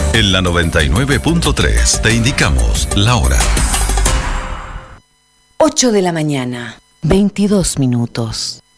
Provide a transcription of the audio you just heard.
En la 99.3 te indicamos la hora. 8 de la mañana, 22 minutos.